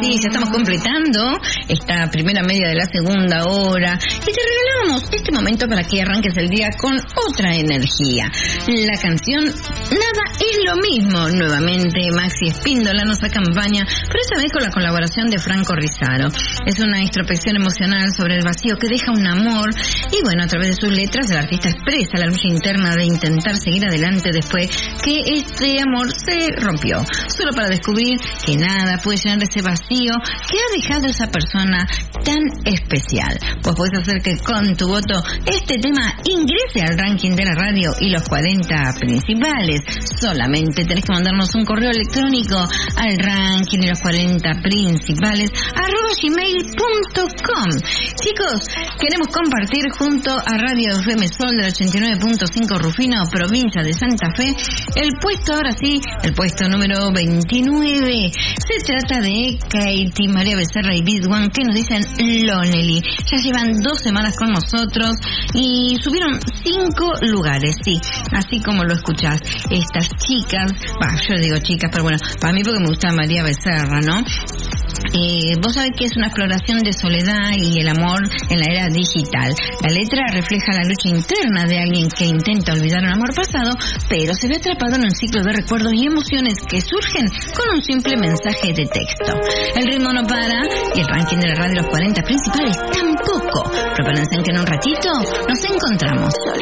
Sí, ya estamos completando esta primera media de la segunda hora y te regalamos este momento para que arranques el día con otra energía. La canción Nada es lo mismo. Nuevamente Maxi Espíndola nos acompaña, pero esta vez con la colaboración de Franco Rizaro. Es una introspección emocional sobre el vacío que deja un amor y bueno, a través de sus letras el artista expresa la lucha interna de intentar seguir adelante después que este amor se rompió, solo para descubrir que nada puede llenar ese vacío que ha dejado esa persona tan especial. Vos podés hacer que con tu voto este tema ingrese al ranking de la radio y los 40 principales. Solamente tenés que mandarnos un correo electrónico al ranking de los 40 principales @gmail.com. Chicos, queremos compartir junto a Radio FM Sol del 89.5 Rufino, provincia de Santa Fe, el puesto, ahora sí, el puesto número 29. Se trata de Katy, María Becerra y Big One, que nos dicen Lonely. Ya llevan 2 semanas con nosotros y subieron 5 lugares, sí, así como lo escuchás. Estas chicas, yo digo chicas, pero bueno, para mí porque me gusta María Becerra, ¿no? Vos sabés que es una exploración de soledad y el amor en la era digital. La letra refleja la lucha interna de alguien que intenta olvidar un amor pasado, pero se ve atrapado en un ciclo de recuerdos y emociones que surgen con un simple mensaje de texto. El ritmo no para y el ranking de la radio de los 40 principales tampoco. Prepárense que en un ratito nos encontramos.